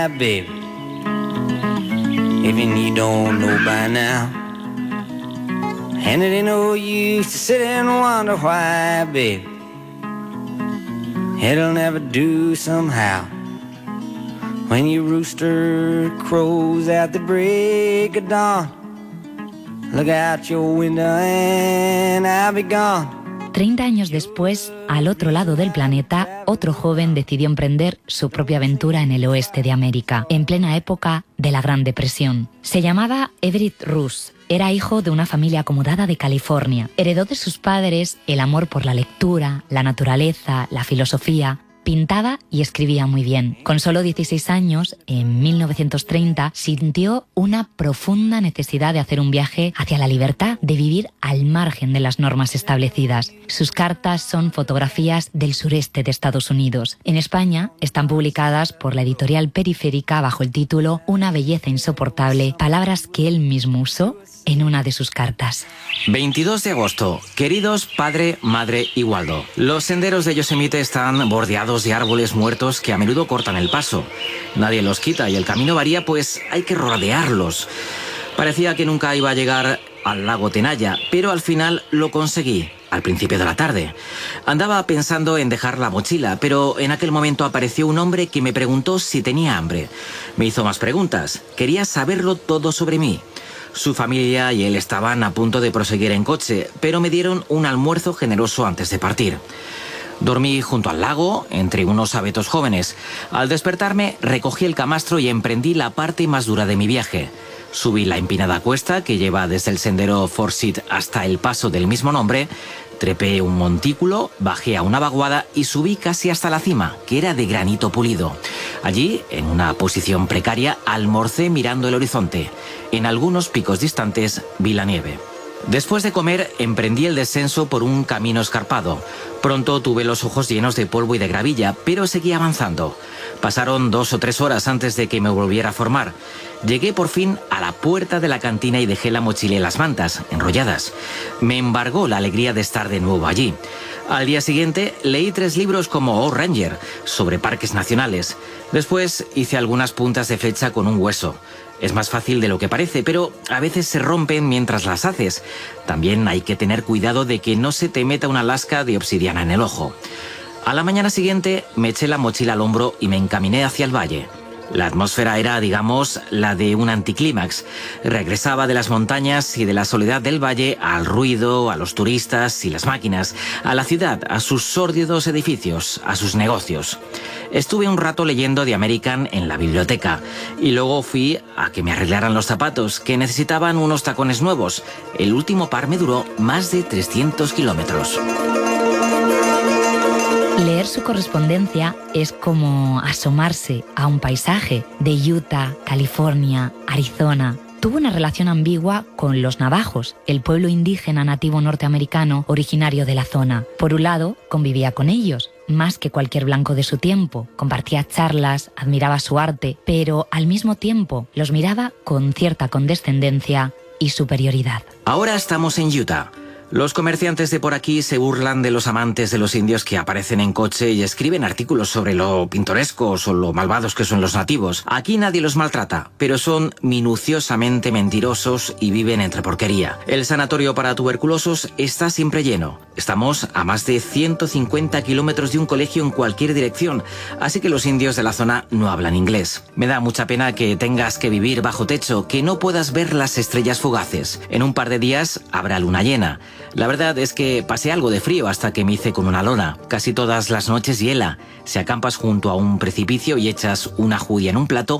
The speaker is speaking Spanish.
Baby, even you don't know by now, and it ain't no use to sit and wonder why, baby. It'll never do somehow. When your rooster crows at the break of dawn, look out your window and I'll be gone. 30 años después, al otro lado del planeta, otro joven decidió emprender su propia aventura en el oeste de América, en plena época de la Gran Depresión. Se llamaba Everett Roos. Era hijo de una familia acomodada de California. Heredó de sus padres el amor por la lectura, la naturaleza, la filosofía. Pintaba y escribía muy bien. Con solo 16 años, en 1930, sintió una profunda necesidad de hacer un viaje hacia la libertad, de vivir al margen de las normas establecidas. Sus cartas son fotografías del sureste de Estados Unidos. En España están publicadas por la editorial Periférica bajo el título Una belleza insoportable, palabras que él mismo usó en una de sus cartas. 22 de agosto. Queridos padre, madre y Waldo. Los senderos de Yosemite están bordeados de árboles muertos que a menudo cortan el paso. Nadie los quita y el camino varía, pues hay que rodearlos. Parecía que nunca iba a llegar al lago Tenaya, pero al final lo conseguí. Al principio de la tarde. Andaba pensando en dejar la mochila, pero en aquel momento apareció un hombre que me preguntó si tenía hambre. Me hizo más preguntas. Quería saberlo todo sobre mí. Su familia y él estaban a punto de proseguir en coche, pero me dieron un almuerzo generoso antes de partir. Dormí junto al lago, entre unos abetos jóvenes. Al despertarme, recogí el camastro y emprendí la parte más dura de mi viaje. Subí la empinada cuesta que lleva desde el sendero Forsyth hasta el paso del mismo nombre, trepé un montículo, bajé a una vaguada y subí casi hasta la cima, que era de granito pulido. Allí, en una posición precaria, almorcé mirando el horizonte. En algunos picos distantes vi la nieve. Después de comer, emprendí el descenso por un camino escarpado. Pronto tuve los ojos llenos de polvo y de gravilla, pero seguí avanzando. Pasaron 2 o 3 horas antes de que me volviera a formar. Llegué por fin a la puerta de la cantina y dejé la mochila y las mantas, enrolladas. Me embargó la alegría de estar de nuevo allí. Al día siguiente leí 3 libros como O Ranger, sobre parques nacionales. Después hice algunas puntas de flecha con un hueso. Es más fácil de lo que parece, pero a veces se rompen mientras las haces. También hay que tener cuidado de que no se te meta una lasca de obsidiana en el ojo. A la mañana siguiente me eché la mochila al hombro y me encaminé hacia el valle. La atmósfera era, digamos, la de un anticlímax. Regresaba de las montañas y de la soledad del valle al ruido, a los turistas y las máquinas, a la ciudad, a sus sórdidos edificios, a sus negocios. Estuve un rato leyendo The American en la biblioteca y luego fui a que me arreglaran los zapatos, que necesitaban unos tacones nuevos. El último par me duró más de 300 kilómetros. Leer su correspondencia es como asomarse a un paisaje de Utah, California, Arizona. Tuvo una relación ambigua con los navajos, el pueblo indígena nativo norteamericano originario de la zona. Por un lado, convivía con ellos, más que cualquier blanco de su tiempo. Compartía charlas, admiraba su arte, pero al mismo tiempo los miraba con cierta condescendencia y superioridad. Ahora estamos en Utah. Los comerciantes de por aquí se burlan de los amantes de los indios que aparecen en coche y escriben artículos sobre lo pintorescos o lo malvados que son los nativos. Aquí nadie los maltrata, pero son minuciosamente mentirosos y viven entre porquería. El sanatorio para tuberculosos está siempre lleno. Estamos a más de 150 kilómetros de un colegio en cualquier dirección, así que los indios de la zona no hablan inglés. Me da mucha pena que tengas que vivir bajo techo, que no puedas ver las estrellas fugaces. En un par de días habrá luna llena. La verdad es que pasé algo de frío hasta que me hice con una lona. Casi todas las noches hiela. Si acampas junto a un precipicio y echas una judía en un plato,